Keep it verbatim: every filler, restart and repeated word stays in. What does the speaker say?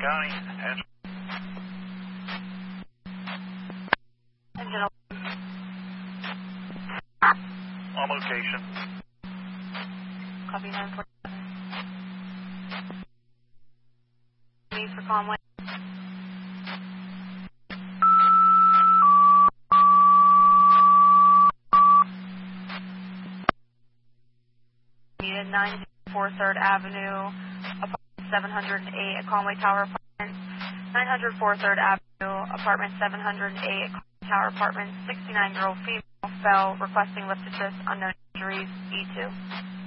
County. Answer. Engine On location. copy nine four seven. Need for Conway. Needed nine four third Avenue, apartment seven hundred eight at Conway Tower Apartments. nine hundred four third Avenue, apartment seven hundred eight at Conway Tower Apartments. sixty-nine year old female fell, requesting lift assist, unknown injuries, E two.